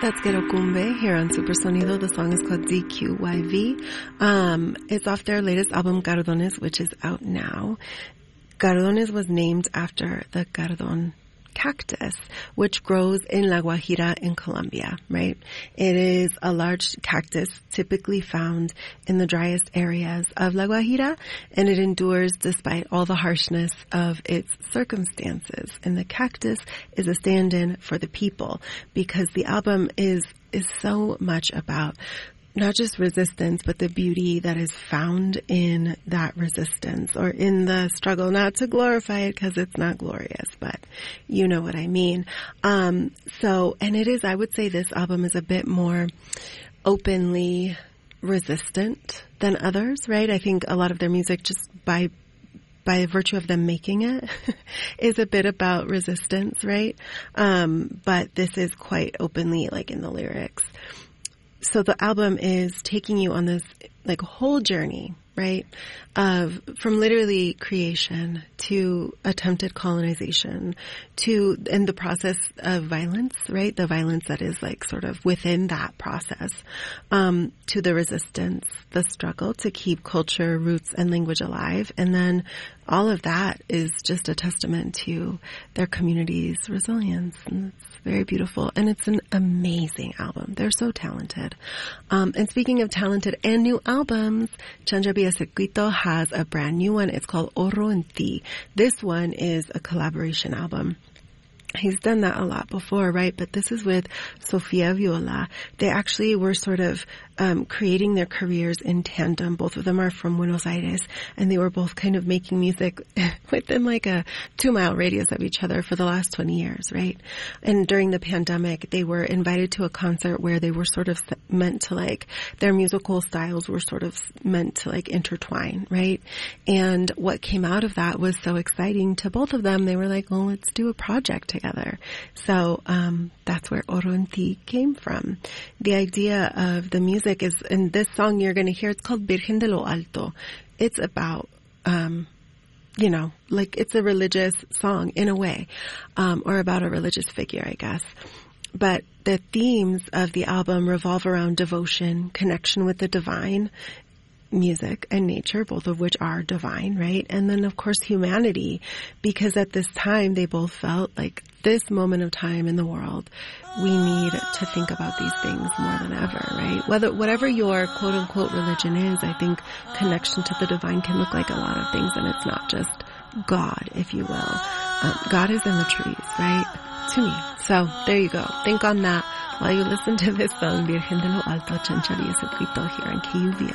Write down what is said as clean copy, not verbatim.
That's Ghetto Cumbe here on Supersonido. The song is called ZQYV. It's off their latest album, Cardones, which is out now. Cardones was named after the cardon cactus, which grows in La Guajira in Colombia, right? It is a large cactus typically found in the driest areas of La Guajira, and it endures despite all the harshness of its circumstances. And the cactus is a stand-in for the people, because the album is so much about not just resistance, but the beauty that is found in that resistance or in the struggle. Not to glorify it, because it's not glorious, but you know what I mean. And it is, I would say this album is a bit more openly resistant than others, right? I think a lot of their music, just by virtue of them making it, is a bit about resistance, right? But this is quite openly, like, in the lyrics. So the album is taking you on this, like, whole journey, right, from literally creation to attempted colonization and the process of violence, right, the violence that is, like, sort of within that process, to the resistance, the struggle to keep culture, roots, and language alive. And then all of that is just a testament to their community's resilience. And it's very beautiful. And it's an amazing album. They're so talented. And speaking of talented and new albums, Chandra Biasequito has a brand new one. It's called Oro en Ti. This one is a collaboration album. He's done that a lot before, right? But this is with Sofia Viola. They actually were sort of creating their careers in tandem. Both of them are from Buenos Aires, and they were both kind of making music within like a 2-mile radius of each other for the last 20 years, right? And during the pandemic, they were invited to a concert where they were sort of meant to, like, their musical styles were sort of meant to, like, intertwine, right? And what came out of that was so exciting to both of them. They were like, well, let's do a project together. So that's where Oro en Ti came from. The idea of the music is, in this song you're going to hear, it's called Virgen de lo Alto. It's about, like, it's a religious song in a way, or about a religious figure, I guess. But the themes of the album revolve around devotion, connection with the divine, music and nature, both of which are divine, right? And then, of course, humanity, because at this time they both felt like this moment of time in the world, we need to think about these things more than ever, right? Whatever your quote unquote religion is, I think connection to the divine can look like a lot of things, and it's not just God, if you will. God is in the trees, right? To me. So there you go. Think on that while you listen to this song, Virgen de lo Alto, Chandra Biasequito here on KUVO.